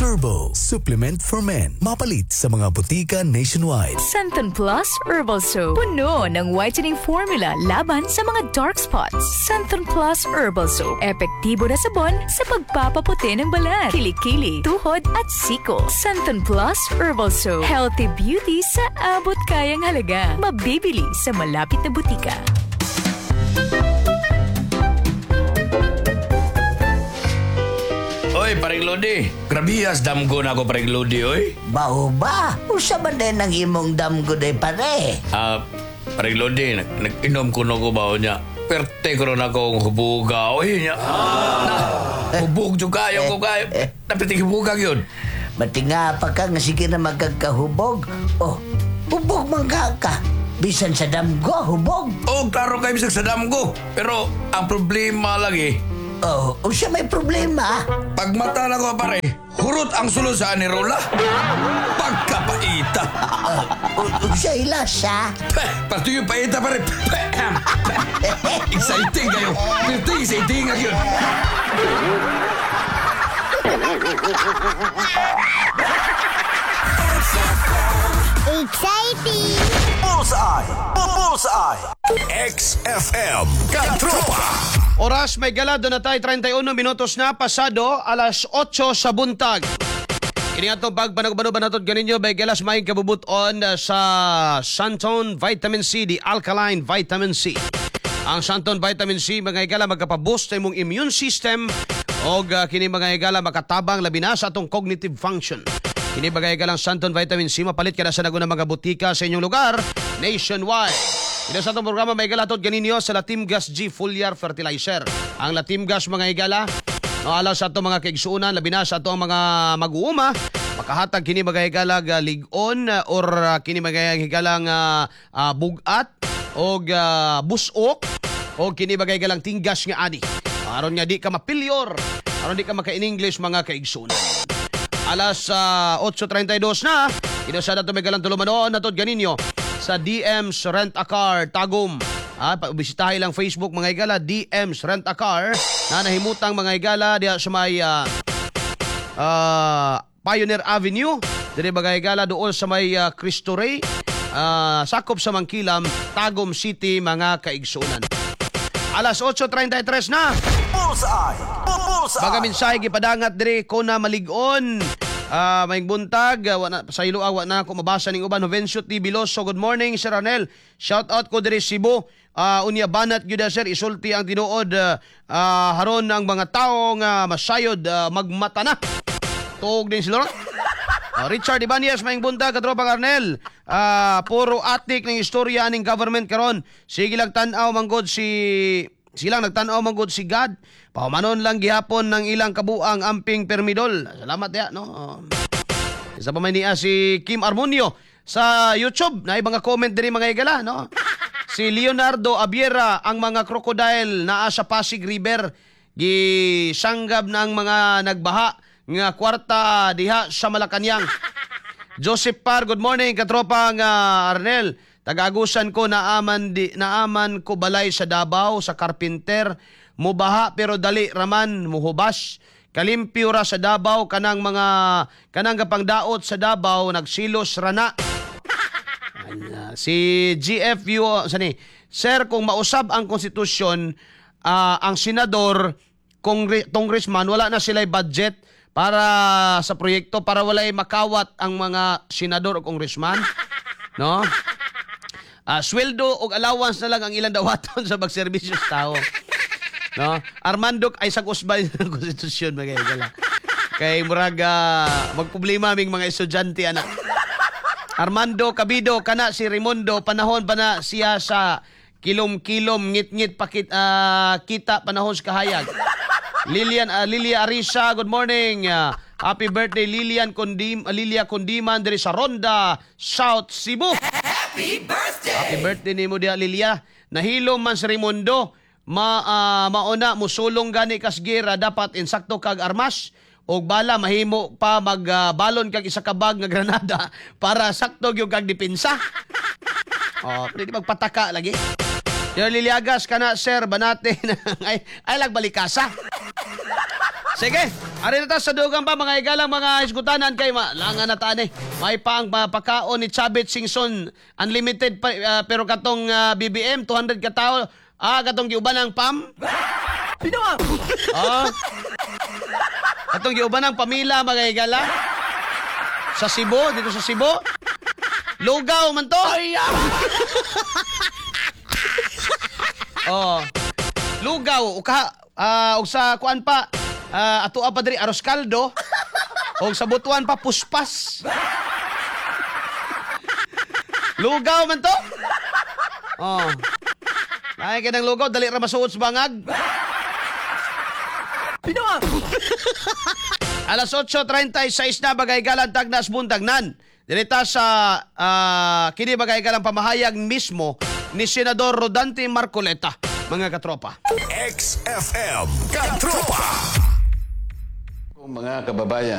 Turbo, supplement for men. Mapalit sa mga butika nationwide. Santon Plus Herbal Soap. Puno ng whitening formula laban sa mga dark spots. Santon Plus Herbal Soap. Epektibo na sabon sa pagpapaputi ng balat, kilikili, tuhod at siko. Santon Plus Herbal Soap. Healthy beauty sa abot kayang halaga. Mabibili sa malapit na butika. Oy, paring Lodi. Grabihas damgo na ako, paring Lodi, oy. Bao ba? Usa ba din ang imong damgo day pare? Paring Lodi, nag-inom ko na ko ba niya. Perte ko na akong hubuga, oy niya. Hubog juga, yung ko kayo. Napiting hubuga yun. Mati nga pa ka nga sige na magkakahubog. Oh, hubog man ka. Bisan sa damgo, hubog. Oh, klaro kayo bisag sa damgo. Pero ang problema lagi, Oh, siya may problema. pag mata na ko, pare, hurot ang sulod sa anirola. Pagkapaita. Siya ilasa. Parto yung paita, pare. Exciting kayo. Exciting nga yun. Exciting! Bullseye! Bullseye! XFM Katropa! Oras may gala, doon na tayo 31 minutos na pasado, alas 8 sa buntag. Kini atong pagpanagbanuban naton ganinyo may galas may kabubuton sa Santon Vitamin C, the alkaline vitamin C. Ang Santon Vitamin C mga higala magkapaboost sa imong immune system o kini mga higala makatabang labi na sa atong cognitive function. Kini mga higala Santon Vitamin C mapalit ka na sa naguna mga butika sa inyong lugar nationwide. Ito sa itong programa may higala atong ganinyo sa Latimgas G Foliar Fertilizer. Ang Latimgas mga higala alaw sa itong mga kaigsuunan labi na sa itong mga mag-uuma makahatag kini mga higala ligon or kini mga higala bugat o busok o kini bagay galang tinggas nga ani. Aron nga di ka mapilyor, aron di ka maka-in-English mga kaigsunan. Alas 8:32 na, kinasada to may galang tulumanon natod ganinyo sa DM's Rent a Car Tagum. Bisitahin lang Facebook mga higala, DM's Rent a Car na nahimutang mga higala diya sa may Pioneer Avenue, dire bagay higala doon sa may Cristo Rey. Sakop sa Mangkilam, Tagum City, mga kaigsunan. Alas 8:33 na. Bullseye! Bullseye! Baga mensahe gipadangat dire ko na maligon. May buntag, sa ilo awa na ako mabasa ning uban. Jovencio T. Biloso, good morning Sir Ranel. Shout out ko dire Cebu. Unya banat gyud sir isulti ang tinuod haron ang mga tawo nga masayod magmata na. Tuog din sila. Richard Ibanez, maing bunta, katropang Arnel. Puro atik ng istorya ning government karon. Sige lang tanaw manggod silang nagtanaw manggod si God. Paumanon lang gihapon ng ilang kabuang amping permidol. Salamat ya, no. Isa pa may niya si Kim Armonio sa YouTube. Na mga comment din mga igala, no. Si Leonardo Abiera, ang mga crocodile naa sa Pasig River gisanggab ng mga nagbaha nga kwarta diha sa Malacañang. Joseph Par, good morning katropang Arnel. Tagagusan ko naaman ko balay sa Davao sa Carpenter. Mubaha pero dali raman muhubas. Kalimpyo ra sa Davao kanang kapangdaot sa Davao nagsilos rana. Si GFU sani, sir kung mausab ang konstitusyon ang senador, congressman wala na sila'y budget para sa proyekto para walay makawat ang mga senador o congressman, no? Sweldo o allowance na lang ang ilang dawaton sa pagserbisyo sa tao. No? Armando ay sakusbay ng konstitusyon mga igala. Kay murag magproblema aming mga estudyante anak. Armando Cabido kana si Raimundo panahon pa na siya sa kilom-kilom ngit-ngit kita panahon sa kahayag. Lilia Arisa, good morning. Happy birthday Lilia Condiman diri sa Ronda, South Cebu. Happy birthday nimo dia Lilia. Nahilo man si Raimundo, mauna musulong gani kasgira dapat insakto kag armas og bala mahimo pa magbalon kag isa ka bag nga granada para sakto gyud kag depensa. Pwede magpataka lagi. Yo Liliagas kana sir banate ay lagbalikasa. Sige, ari na ta sa dugang pa mga igalang mga isgutanan kay langan na tani. May pang pakaon ni Chabit Singson unlimited pero katong BBM 200 ka tao. Katong giuban ng PAM. Pinawa! Katong giuban ng pamila mga igala. Sa Cebu, dito sa Cebu. Lugaw man to. Lugaw ug sa kuan pa ato pa diri aros kaldo ug sa butuan pa puspas. Lugaw man to. Ay kanang lugaw dali ra masuot sa bangag. Pinawa! Alas 8:36 na bagay galang tagnas buntagnan. Dirita sa kini bagay galang pamahayag mismo ni Senador Rodante Marcoleta, mga katropa. XFM Katropa. Mga kababayan,